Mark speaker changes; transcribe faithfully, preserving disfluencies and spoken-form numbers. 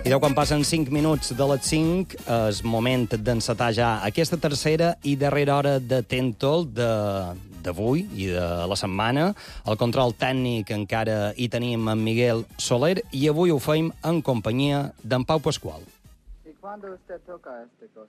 Speaker 1: I deu quan passen cinc minuts de les cinc, és moment d'encetar ja aquesta tercera i darrera hora de Tentol d'avui i de la setmana. El control tècnic encara hi tenim en Miguel Soler i avui ho feim en companyia d'en Pau Pasqual.
Speaker 2: ¿Y cuándo usted toca este cosa?